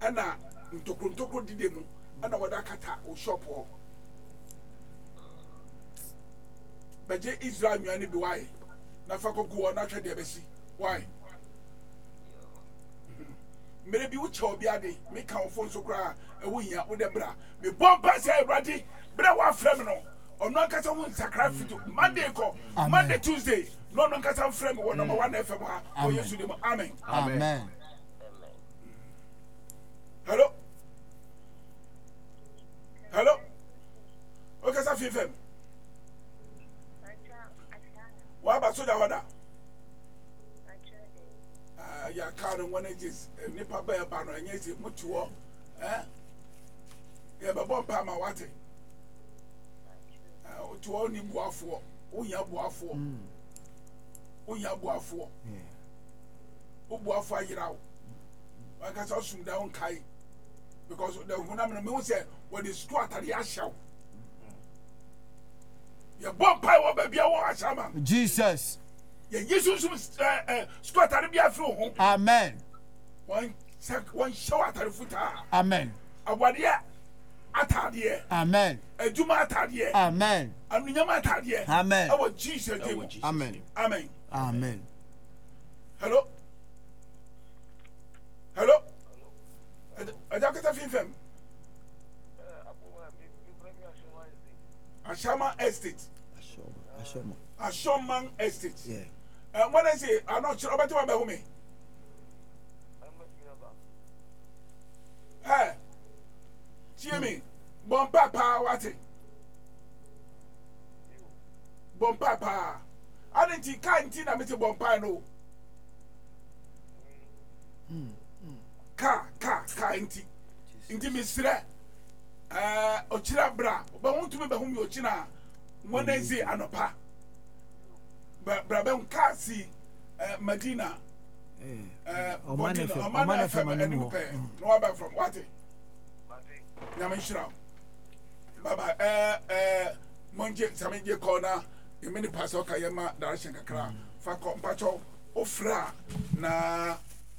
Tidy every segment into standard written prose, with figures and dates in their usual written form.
ana ntokro dide mu ana wada kata o shop ho beje Israel nyane bi why na fa kogu na hwe de besi why mere bi wo che obi ade me ka wo fon so kra e wo hia wo de bra me bomba say Awurade bra wa frem no ono akasa wo sacrifice Monday ko Monday Tuesday no nkasa frem wo number 1 FM ha o Yesu dem amen amen. Hello okay sa FM wa ba so da hoda ya karin wani jis nipa baya ba no enye si mutuo ya ba bompa ma wate tuo ni buafo onya buafo o buafo ayirawo aka so sum da on kai because the hunam me say when is to atari ahyaw ya bompa wo ba bia wo ashama Jesus Jesus squat Arabia through. Amen. One show at Arifuta. Amen. Awadia Atadia. Amen. A Juma Atadia. Amen. And Yama Atadia. Amen. Our Jesus. Amen. Amen. Amen. Hello. I don't get a film. Ashama Estate. Ashoman Estate. Yeah. When I say I'm not sure about what about me. Hey, Jimmy, Bompapa, what it? Bompapa, I didn't think canteen a Mr. Bompano. Car, into Miss Ochira Bra, but want to be whom you China when I say Anopa. Brabem Kasi Medina Oman FM no about from what Yamishra Baba Monje Sameje corner in many parts of Kayama direction kakra fa compacho ofra na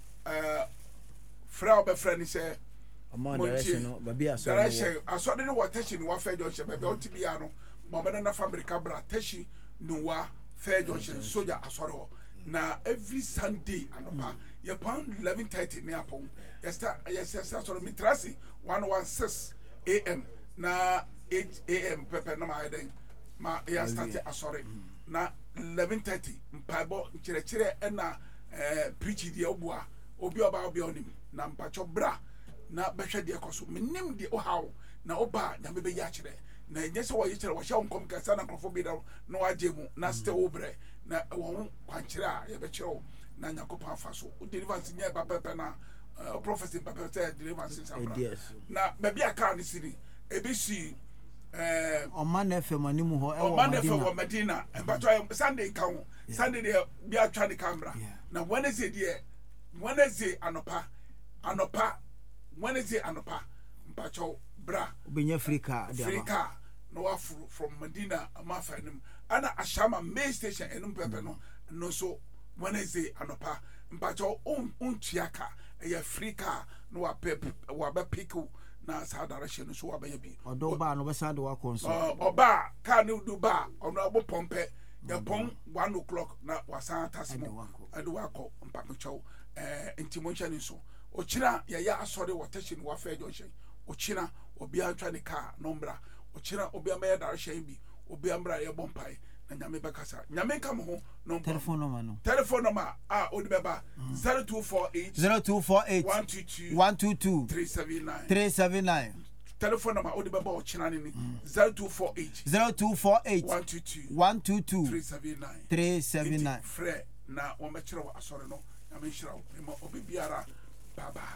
fra obe friend say Oman direction no baby aso direction aso de no watechi no wa fa jo she bebe otibia no mama na family kabra techi no wa Fair Junction Soldier Asoro. Now every Sunday anopa you pound 11:30 near upon. Yes, sort of mitrasi 116 AM. Na 8 AM Pepe no my then. Ma ya started Asore. Na 11:30 mpaibo chire na preach the obua obi oba obi onim na mpacho bra na behwe de ekoso menim de ohaw na oba na mebe ya chire na nyese wo yichere wo hya nkom kasa na krofo bi da no agemu na ste obre na wo kwankyere a ye be kyerɛ na nyakopa afa so o deliverance nya papa na prophecy papa say deliverance sabra na baby aka ne siri ebisi Oman FM animu ho e wo Medina e bato Sunday ka ho Sunday de bi atwa the camera na Wednesday anopa Wednesday anopa mpacho bra Obenya Africa no afro from Medina amafanim ana ashama main station enum pepe no so Wednesday anopa mpacho untiaka e Africa no wa pick na sa direction so wa be bi odo ba no be sa de wa konso oba ka no do ba ono abo pompe ya pom 1 o'clock na wasan tasimo ade wa ko mpacho intimation so ochira ya asore watashin wa fa junction ochira obi atwa ne car nombra ochira obi amaya direction bi obi ambra ye bompai na nyame bekasa nyame kam ho no telephone number odi beba 0248 122 379 telephone number odi beba ochina ni 0248 122 379 frɛ na wo mekere wo asore no nyame hira wo obi biara baba